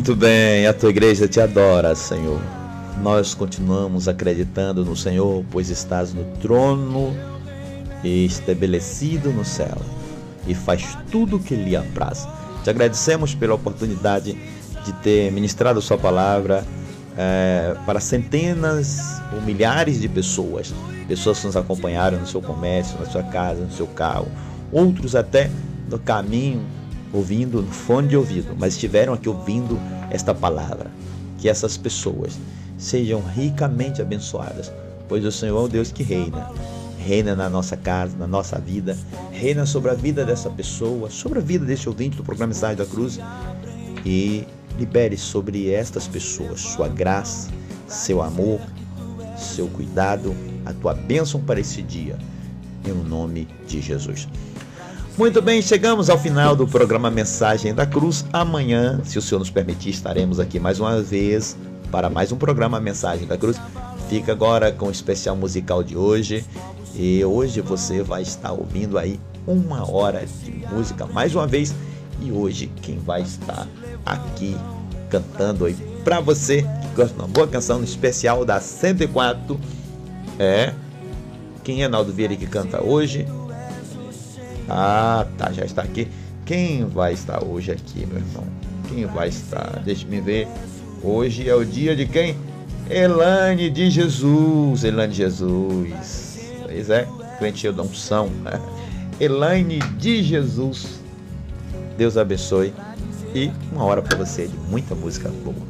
Muito bem, a tua igreja te adora, Senhor. Nós continuamos acreditando no Senhor, pois estás no trono e estabelecido no céu e faz tudo o que lhe apraz. Te agradecemos pela oportunidade de ter ministrado a sua palavra para centenas ou milhares de pessoas que nos acompanharam no seu comércio, na sua casa, no seu carro, outros até no caminho, ouvindo no fone de ouvido, mas estiveram aqui ouvindo esta palavra. Que essas pessoas sejam ricamente abençoadas, pois o Senhor é o Deus que reina na nossa casa, na nossa vida, reina sobre a vida dessa pessoa, sobre a vida desse ouvinte do programa Mensagem da Cruz, e libere sobre estas pessoas sua graça, seu amor, seu cuidado, a tua bênção para esse dia, em nome de Jesus. Muito bem, chegamos ao final do programa Mensagem da Cruz. Amanhã, se o Senhor nos permitir, estaremos aqui mais uma vez para mais um programa Mensagem da Cruz. Fica agora com o especial musical de hoje. E hoje você vai estar ouvindo aí 1 hora de música mais uma vez. E hoje quem vai estar aqui cantando aí para você que gosta de uma boa canção, no especial da 104, quem é Naldo Vieira que canta hoje? Ah, tá, já está aqui. Quem vai estar hoje aqui, meu irmão? Quem vai estar? Deixa-me ver. Hoje é o dia de quem? Elaine de Jesus. Elaine de Jesus. Pois é, crente da unção. Elaine de Jesus. Deus abençoe. E 1 hora para você de muita música boa.